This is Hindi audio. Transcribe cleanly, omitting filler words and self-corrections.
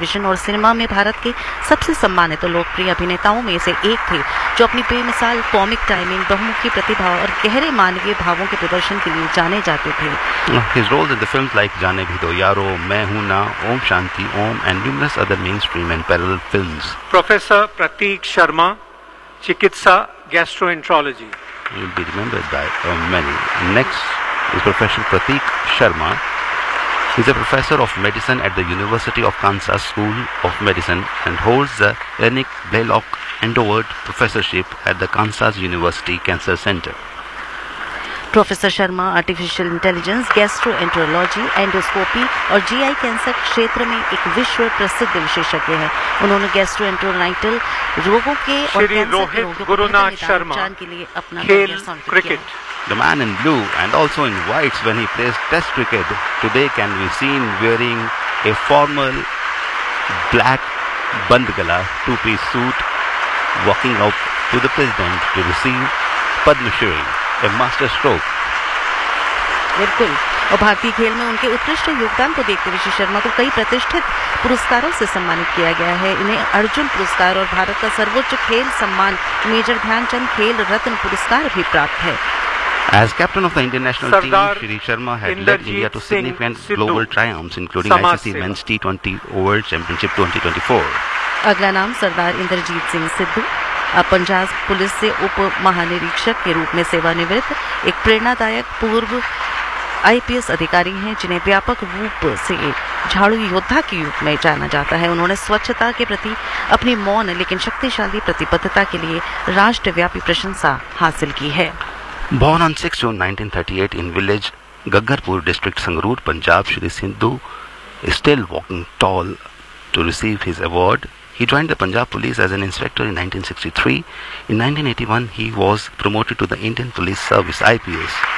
टेलीविजन और सिनेमा में भारत के सबसे सम्मानित और लोकप्रिय अभिनेताओं में से एक थे, जो अपनी बेमिसाल कॉमिक टाइमिंग, बहुमुखी प्रतिभा और गहरे मानवीय भावों के प्रदर्शन के लिए जाने जाते थे. His roles in the films like जाने भी दो यारो, मैं हूं ना, Om Shanti Om and numerous other mainstream and parallel films. Professor Prateek Sharma, Chikitsa Gastroenterology. He will be remembered by many. Next is Professor Prateek Sharma. He is a professor of medicine at the University of Kansas School of Medicine and holds the Lennox Blaylock Endowed Professorship at the Kansas University Cancer Center. Professor Sharma artificial intelligence, gastroenterology, endoscopy और जीआई कैंसर क्षेत्र में एक विश्व प्रसिद्ध विशेषज्ञ हैं. उन्होंने गैस्ट्रोएंटरोनाइटल रोगों के और कैंसर के रोगों को निदान के लिए अपना खेल cricket. The man in blue and also in whites when he plays test cricket today can be seen wearing a formal black bandgala two-piece suit, walking out to the president to receive Padma Shri, a master stroke. बिल्कुल. और भारतीय खेल में उनके उत्कृष्ट योगदान को देखते हुए श्री शर्मा को कई प्रतिष्ठित पुरस्कारों से सम्मानित किया गया है. इन्हें अर्जुन पुरस्कार और भारत का सर्वोच्च खेल सम्मान मेजर ध्यानचंद खेल रत्न पुरस्कार भी प्राप्त है. As captain of the Indian national team, Shri Sharma had led India to significant global triumphs, including ICC Men's T20 World Championship 2024. अगला नाम सरदार इंद्रजीत सिंह सिद्धू, पंजाब पुलिस से उप महानिरीक्षक के रूप में सेवानिवृत्त एक प्रेरणादायक पूर्व आईपीएस अधिकारी हैं, जिन्हें व्यापक रूप से झाड़ू योद्धा के रूप में जाना जाता है. उन्होंने स्वच्छता के प्रति अपनी मौन लेकिन शक्तिशाली प्रतिबद्धता के लिए राष्ट्रव्यापी प्रशंसा हासिल की है. Born on 6 June 1938 in village Gaggarpur district Sangrur, Punjab, Shri Sindhu is still walking tall to receive his award. He joined the Punjab Police as an inspector in 1963. In 1981, he was promoted to the Indian Police Service (IPS).